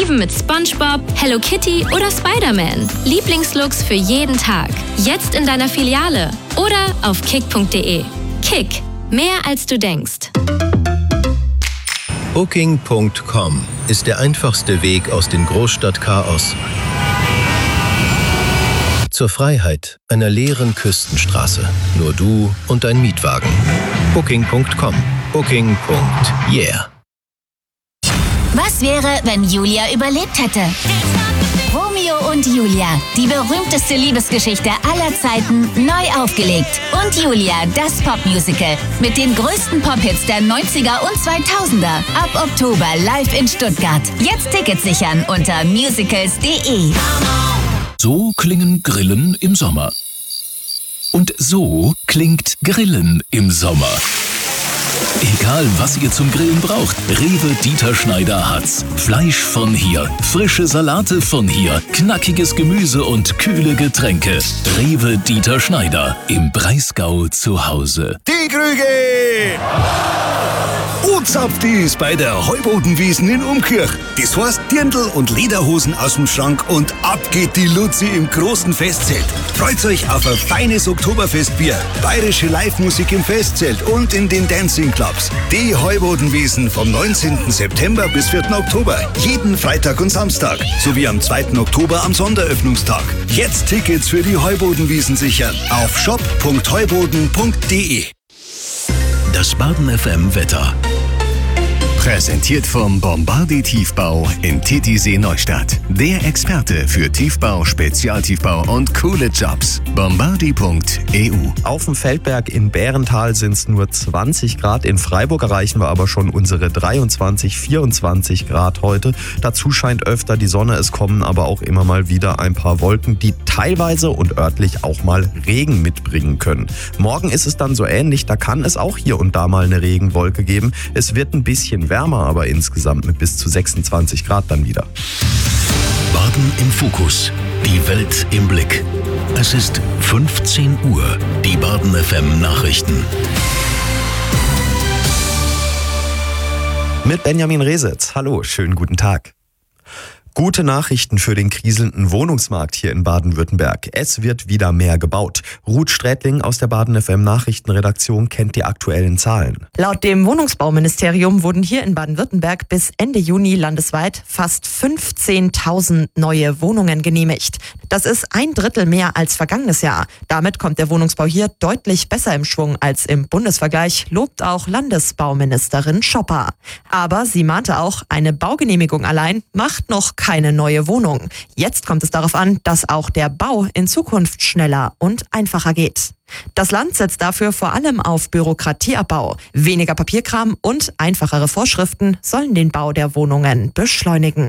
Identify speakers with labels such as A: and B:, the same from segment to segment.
A: Motiven mit SpongeBob, Hello Kitty oder Spider-Man. Lieblingslooks für jeden Tag. Jetzt in deiner Filiale oder auf kick.de. Kick. Mehr als du denkst.
B: Booking.com ist der einfachste Weg aus dem Großstadtchaos zur Freiheit einer leeren Küstenstraße. Nur du und dein Mietwagen. Booking.com. Booking.yeah.
C: Was wäre, wenn Julia überlebt hätte? Romeo und Julia, die berühmteste Liebesgeschichte aller Zeiten, neu aufgelegt. Und Julia, das Popmusical mit den größten Pop-Hits der 90er und 2000er. Ab Oktober live in Stuttgart. Jetzt Tickets sichern unter musicals.de.
D: So klingen Grillen im Sommer. Und so klingt Grillen im Sommer. Egal, was ihr zum Grillen braucht, Rewe Dieter Schneider hat's. Fleisch von hier, frische Salate von hier, knackiges Gemüse und kühle Getränke. Rewe Dieter Schneider, im Breisgau zu Hause.
E: Die Krüge! Uzapftis bei der Heubodenwiesen in Umkirch. Das heißt Dirndl und Lederhosen aus dem Schrank und ab geht die Luzi im großen Festzelt. Freut euch auf ein feines Oktoberfestbier, bayerische Live-Musik im Festzelt und in den Dancing Clubs. Die Heubodenwiesen vom 19. September bis 4. Oktober, jeden Freitag und Samstag, sowie am 2. Oktober am Sonderöffnungstag. Jetzt Tickets für die Heubodenwiesen sichern auf shop.heuboden.de.
D: Das Baden FM Wetter.
F: Präsentiert vom Bombardier Tiefbau in Titisee Neustadt. Der Experte für Tiefbau, Spezialtiefbau und coole Jobs. Bombardier.eu.
G: Auf dem Feldberg in Bärental sind es nur 20 Grad. In Freiburg erreichen wir aber schon unsere 23, 24 Grad heute. Dazu scheint öfter die Sonne. Es kommen aber auch immer mal wieder ein paar Wolken, die teilweise und örtlich auch mal Regen mitbringen können. Morgen ist es dann so ähnlich. Da kann es auch hier und da mal eine Regenwolke geben. Es wird ein bisschen wärmer, aber insgesamt mit bis zu 26 Grad dann wieder.
D: Baden im Fokus. Die Welt im Blick. Es ist 15 Uhr. Die Baden FM Nachrichten.
G: Mit Benjamin Resitz. Hallo, schönen guten Tag. Gute Nachrichten für den kriselnden Wohnungsmarkt hier in Baden-Württemberg. Es wird wieder mehr gebaut. Ruth Strätling aus der Baden FM Nachrichtenredaktion kennt die aktuellen Zahlen.
H: Laut dem Wohnungsbauministerium wurden hier in Baden-Württemberg bis Ende Juni landesweit fast 15.000 neue Wohnungen genehmigt. Das ist 1/3 mehr als vergangenes Jahr. Damit kommt der Wohnungsbau hier deutlich besser im Schwung als im Bundesvergleich, lobt auch Landesbauministerin Schopper. Aber sie mahnte auch, eine Baugenehmigung allein macht noch keine neue Wohnung. Jetzt kommt es darauf an, dass auch der Bau in Zukunft schneller und einfacher geht. Das Land setzt dafür vor allem auf Bürokratieabbau. Weniger Papierkram und einfachere Vorschriften sollen den Bau der Wohnungen beschleunigen.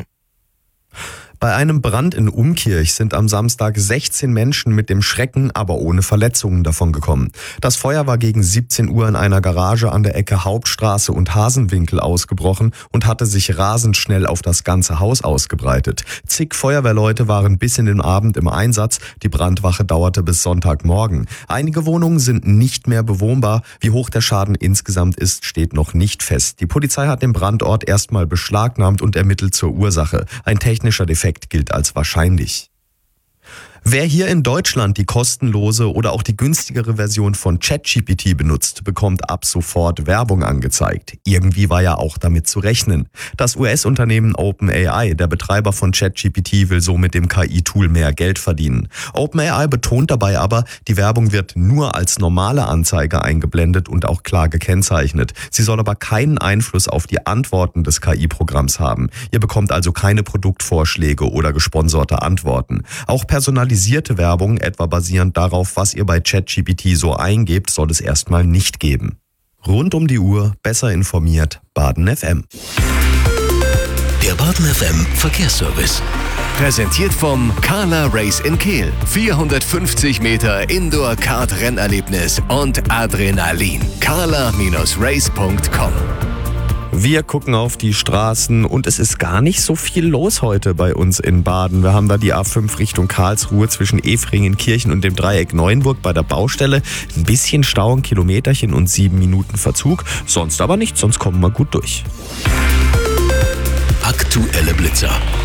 G: Bei einem Brand in Umkirch sind am Samstag 16 Menschen mit dem Schrecken, aber ohne Verletzungen davongekommen. Das Feuer war gegen 17 Uhr in einer Garage an der Ecke Hauptstraße und Hasenwinkel ausgebrochen und hatte sich rasend schnell auf das ganze Haus ausgebreitet. Zig Feuerwehrleute waren bis in den Abend im Einsatz. Die Brandwache dauerte bis Sonntagmorgen. Einige Wohnungen sind nicht mehr bewohnbar. Wie hoch der Schaden insgesamt ist, steht noch nicht fest. Die Polizei hat den Brandort erstmal beschlagnahmt und ermittelt zur Ursache. Ein technischer Defekt gilt als wahrscheinlich. Wer hier in Deutschland die kostenlose oder auch die günstigere Version von ChatGPT benutzt, bekommt ab sofort Werbung angezeigt. Irgendwie war ja auch damit zu rechnen. Das US-Unternehmen OpenAI, der Betreiber von ChatGPT, will so mit dem KI-Tool mehr Geld verdienen. OpenAI betont dabei aber, die Werbung wird nur als normale Anzeige eingeblendet und auch klar gekennzeichnet. Sie soll aber keinen Einfluss auf die Antworten des KI-Programms haben. Ihr bekommt also keine Produktvorschläge oder gesponserte Antworten. Auch personalisierte Werbung, etwa basierend darauf, was ihr bei ChatGPT so eingebt, soll es erstmal nicht geben. Rund um die Uhr, besser informiert, Baden FM.
D: Der Baden FM Verkehrsservice.
F: Präsentiert vom Carla Race in Kehl. 450 Meter Indoor-Kart-Rennerlebnis und Adrenalin. carla-race.com.
G: Wir gucken auf die Straßen und es ist gar nicht so viel los heute bei uns in Baden. Wir haben da die A5 Richtung Karlsruhe zwischen Efringen-Kirchen und dem Dreieck Neuenburg bei der Baustelle. Ein bisschen Stau, ein Kilometerchen und 7 Minuten Verzug. Sonst aber nichts, sonst kommen wir gut durch.
D: Aktuelle Blitzer.